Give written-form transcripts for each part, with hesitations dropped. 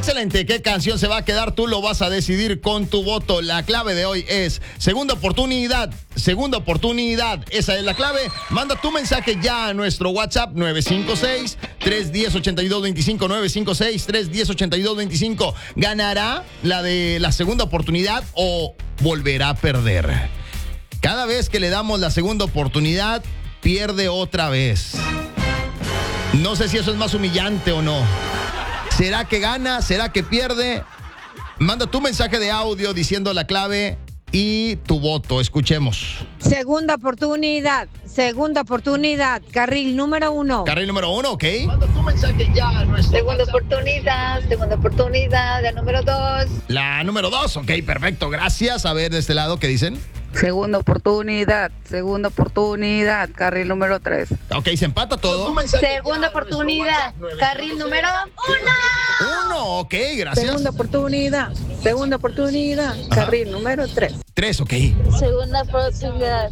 Excelente. ¿Qué canción se va a quedar? Tú lo vas a decidir con tu voto. La clave de hoy es segunda oportunidad. Segunda oportunidad. Esa es la clave. Manda tu mensaje ya a nuestro WhatsApp 956-310-8225. 956-310-8225. ¿Ganará la de la segunda oportunidad o volverá a perder? Cada vez que le damos la segunda oportunidad, pierde otra vez. No sé si eso es más humillante o no. ¿Será que gana? ¿Será que pierde? Manda tu mensaje de audio diciendo la clave y tu voto. Escuchemos. Segunda oportunidad. Carril número 1. Carril número 1, ok. Manda tu mensaje ya a nuestro Segunda oportunidad, la número 2. La número 2, ok, perfecto, gracias. A ver, de este lado, ¿qué dicen? Segunda oportunidad, carril número 3. Ok, se empata todo. Segunda oportunidad, carril número 1, ok, gracias. Segunda oportunidad, carril número 3. 3, ok. Segunda oportunidad,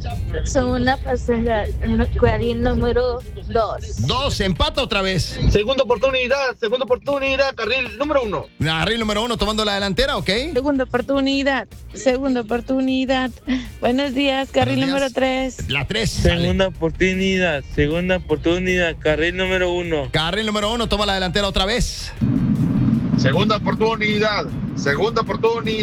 carril número 2. 2, se empata otra vez. Segunda oportunidad, carril número 1. Carril número 1 tomando la delantera, ok. Segunda oportunidad. Buenos días, carril número 3. La 3. Segunda oportunidad, carril número 1. Carril número 1 toma la delantera otra vez. Segunda oportunidad.